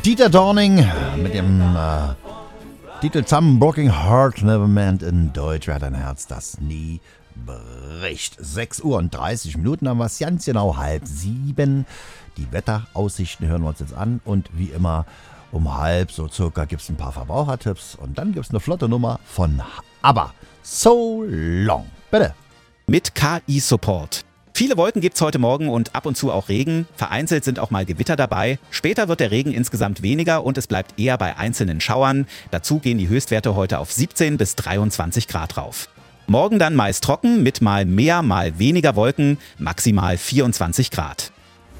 Dieter Dorning mit dem Titel Some Broken Heart Never Meant in Deutsch. Wer hat ein Herz, das nie bricht. 6:30 Uhr haben wir es ganz genau 6:30. Die Wetteraussichten hören wir uns jetzt an und wie immer um 6:30 so circa gibt es ein paar Verbrauchertipps und dann gibt es eine flotte Nummer von ABBA. So long. Bitte. Mit KI-Support. Viele Wolken gibt's heute Morgen und ab und zu auch Regen. Vereinzelt sind auch mal Gewitter dabei. Später wird der Regen insgesamt weniger und es bleibt eher bei einzelnen Schauern. Dazu gehen die Höchstwerte heute auf 17 bis 23 Grad rauf. Morgen dann meist trocken mit mal mehr, mal weniger Wolken, maximal 24 Grad.